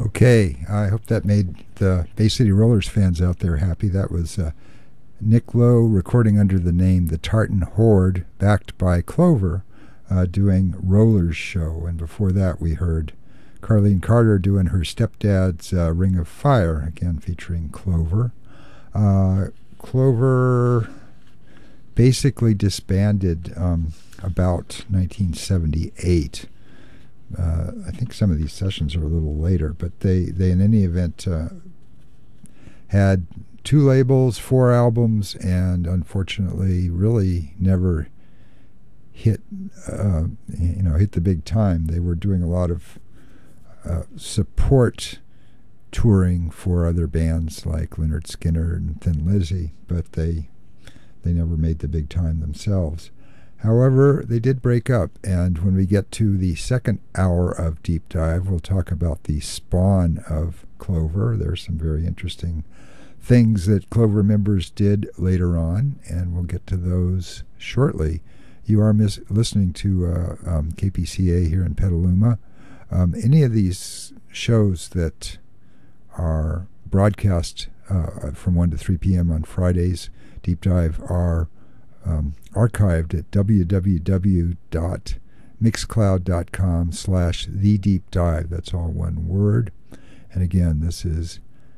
Okay, I hope that made the Bay City Rollers fans out there happy. That was Nick Lowe recording under the name The Tartan Horde, backed by Clover, doing Rollers Show. And before that, we heard Carlene Carter doing her stepdad's Ring of Fire, again featuring Clover. Clover basically disbanded about 1978. I think some of these sessions are a little later, but they in any event had 2 labels, 4 albums, and unfortunately really never hit the big time. They were doing a lot of support touring for other bands like Lynyrd Skynyrd and Thin Lizzy, but they never made the big time themselves. However, they did break up, and when we get to the second hour of Deep Dive, we'll talk about the spawn of Clover. There's some very interesting things that Clover members did later on, and we'll get to those shortly. You are listening to KPCA here in Petaluma. Any of these shows that are broadcast from 1 to 3 p.m. on Fridays, Deep Dive, are archived at www.mixcloud.com/thedeepdive. That's all one word. And again, this is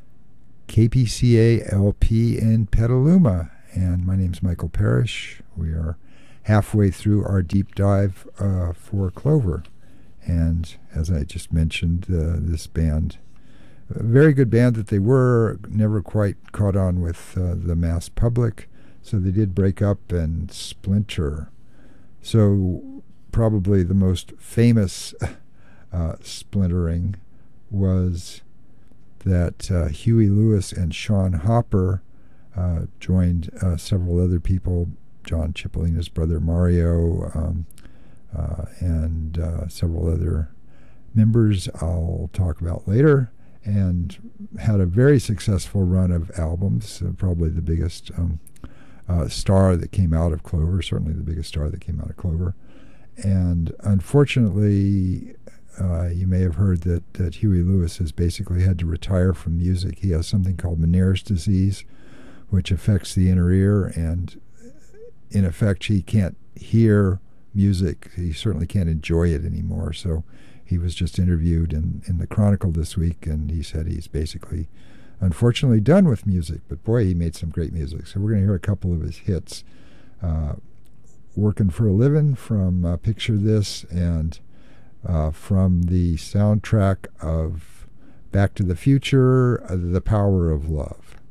KPCA LP in Petaluma. And my name's Michael Parrish. We are halfway through our deep dive for Clover. And as I just mentioned, this band, a very good band that they were, never quite caught on with the mass public. So they did break up and splinter. So probably the most famous splintering was that Huey Lewis and Sean Hopper joined several other people, John Cipollina's brother Mario, and several other members I'll talk about later, and had a very successful run of albums, probably the biggest star that came out of Clover, certainly the biggest star that came out of Clover. And unfortunately, you may have heard that Huey Lewis has basically had to retire from music. He has something called Meniere's disease, which affects the inner ear, and in effect, he can't hear music. He certainly can't enjoy it anymore. So he was just interviewed in the Chronicle this week, and he said he's basically, unfortunately, done with music. But boy, he made some great music. So we're going to hear a couple of his hits. Working for a Living from Picture This, and from the soundtrack of Back to the Future, The Power of Love.